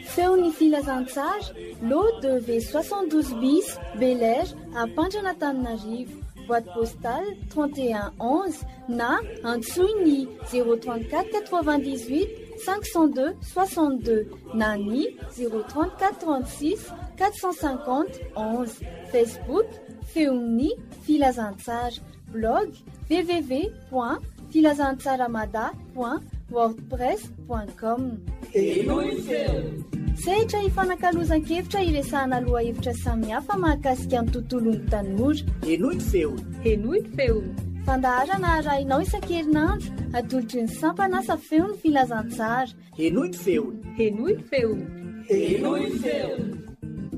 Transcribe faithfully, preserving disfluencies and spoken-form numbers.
Feony filazantsara, lot de V soixante-douze bis, Belège, à Pandranatananarivo. Boîte postale trente et un onze na Antsouni zéro trente-quatre quatre-vingt-dix-huit cinq cent deux soixante-deux Nani zéro trente-quatre trente-six quatre cent cinquante onze. Facebook Feony filazantsara. Blog w w w point filazantsaramada point wordpress point com. Sehatra hifanankalozan-kevitra iresahana aloha hevitra samihafa mahakasika ny tontolon'ny tanora. Henoy ny feony. Henoy ny feony. Fandaharana arahinao isan-kerinandro atolotry ny sampana asa feon'ny filazantsara. Henoy ny feony. Henoy ny feony. Henoy ny feony.